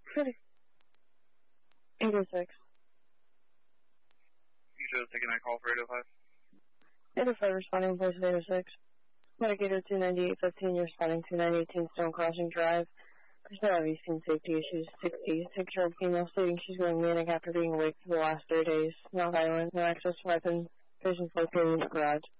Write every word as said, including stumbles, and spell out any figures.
eight oh six. You should have taken that call for eight oh five. eight oh five responding in place of eight oh six. Medicator two ninety-eight fifteen, you're responding to nine eighteen Stone Crossing Drive. There's no obvious safety issues. sixty, six-year-old female stating she's going manic after being awake for the last three days. No violent, no access to weapons. Patient's located in the garage.